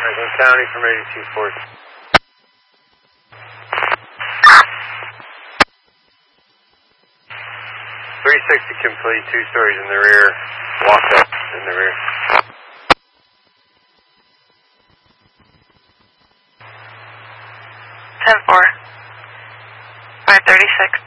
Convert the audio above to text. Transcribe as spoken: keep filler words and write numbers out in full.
Franklin County from eighty-two four. three sixty complete, two stories in the rear, walked up in the rear. ten four, five thirty-six.